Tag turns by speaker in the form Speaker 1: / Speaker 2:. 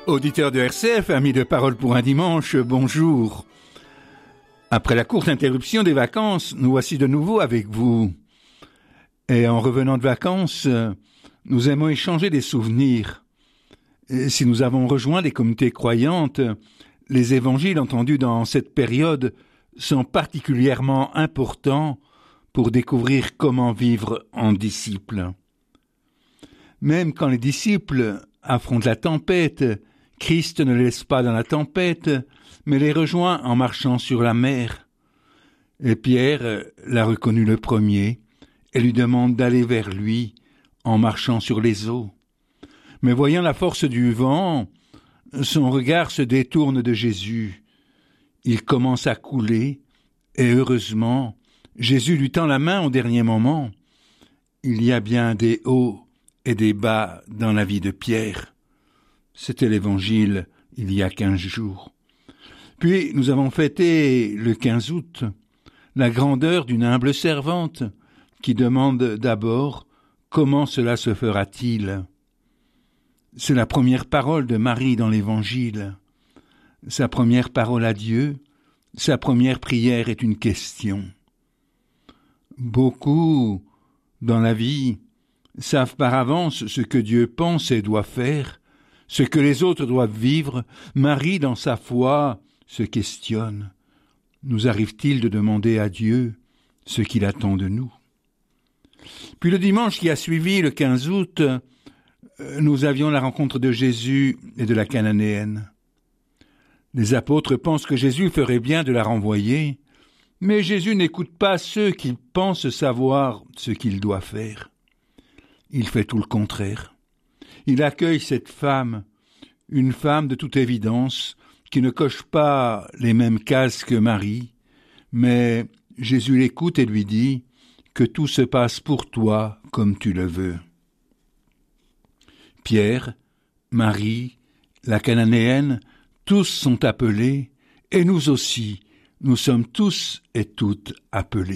Speaker 1: Auditeurs de RCF, amis de Parole pour un dimanche, bonjour. Après la courte interruption des vacances, nous voici de nouveau avec vous. Et en revenant de vacances, nous aimons échanger des souvenirs. Et si nous avons rejoint des communautés croyantes, les évangiles entendus dans cette période sont particulièrement importants pour découvrir comment vivre en disciples. Même quand les disciples affrontent la tempête, Christ ne les laisse pas dans la tempête, mais les rejoint en marchant sur la mer. Et Pierre l'a reconnu le premier et lui demande d'aller vers lui en marchant sur les eaux. Mais voyant la force du vent, son regard se détourne de Jésus. Il commence à couler et heureusement, Jésus lui tend la main au dernier moment. Il y a bien des hauts et des bas dans la vie de Pierre. C'était l'évangile il y a 15 jours. Puis nous avons fêté le 15 août, la grandeur d'une humble servante qui demande d'abord comment cela se fera-t-il. C'est la première parole de Marie dans l'évangile. Sa première parole à Dieu, sa première prière est une question. Beaucoup, dans la vie, savent par avance ce que Dieu pense et doit faire, ce que les autres doivent vivre. Marie, dans sa foi, se questionne. Nous arrive-t-il de demander à Dieu ce qu'il attend de nous? Puis le dimanche qui a suivi, le 15 août, nous avions la rencontre de Jésus et de la Cananéenne. Les apôtres pensent que Jésus ferait bien de la renvoyer, mais Jésus n'écoute pas ceux qui pensent savoir ce qu'il doit faire. Il fait tout le contraire. Il accueille cette femme, une femme de toute évidence, qui ne coche pas les mêmes cases que Marie, mais Jésus l'écoute et lui dit que tout se passe pour toi comme tu le veux. Pierre, Marie, la Cananéenne, tous sont appelés, et nous aussi, nous sommes tous et toutes appelés.